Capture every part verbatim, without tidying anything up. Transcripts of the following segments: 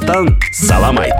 Кыргызстан салам айт.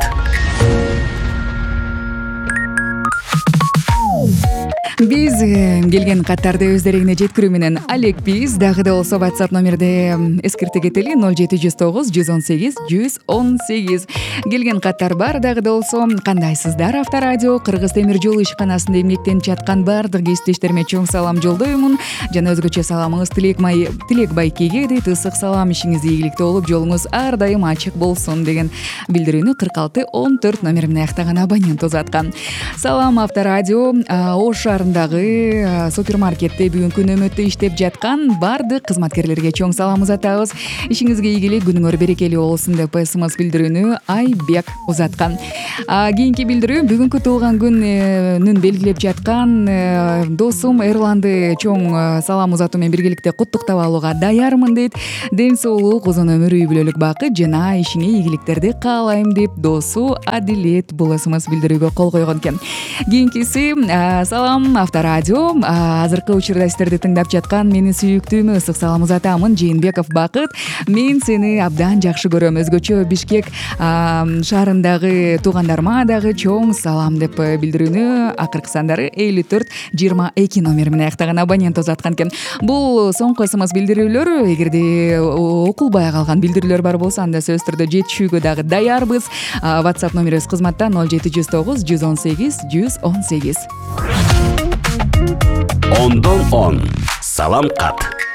Биз келген каттарды өздерине жеткирүү менен алекпиз. Дагы да болсо WhatsApp номерде эскерте кетели: ноль жети жүз тогуз жүз он сегиз жүз он сегиз. Келген каттар бар. Дагы да болсо кандайсыздар? Авторадио Кыргыз темир жол ишканасында эмгектенип жаткан баардык кесиптештериме чоң салам жолдоймун. Жана өзгөчө саламыңыз Тилек май Тилек Байкеге дейт. Ысык салам, ишиңиз ийгиликтүү болуп, жолуңуз ар дайым ачык болсун деген билдирүүнү кырк алты он төрт номери менен аяктаган абонент узаткан. Салам Авторадио. Ош шаарындагы супермаркетте бүгүнкү нөмөттө иштеп жаткан баардык кызматкерлерге чоң салам узатабыз. Ишиңизге ийгилик, күнүңөр берекелүү болсун деп СМС билдирүүнү Айбек узаткан. Кийинки билдирүү: бүгүнкү туулган күнүн белгилеп жаткан досум Эрланды чоң салам узатуу менен биргеликте куттуктап алууга даярмын дейт. Ден соолук, узун өмүр, үй бүлөлүк бакыт жана ишиңе ийгиликтерди каалайм деп досу Адилет бул СМС билдирүүгө кол койгон экен. Кийинкиси: салам Авторадио. Азыркы учурда сиздерди тыңдап жаткан менин сүйүктүүмө ысык салам узатамын. Жээнбеков Бакыт. Мен сени абдан жакшы көрөм. Өзгөчө Бишкек шаарындагы туугандарыма дагы чоң салам деп билдирүүнү акыркы сандары элүү төрт жыйырма эки номери менен аяктаган абонент узаткан экен. Бул соңку СМС билдирүүлөр. Эгерде окулбай калган билдирүүлөр бар болсо, анда сөзсүз түрдө жетишүүгө дагы даярбыз. WhatsApp номерибиз кызматта: ноль жети жүз тогуз жүз он сегиз жүз он сегиз. Ондон он салам кат.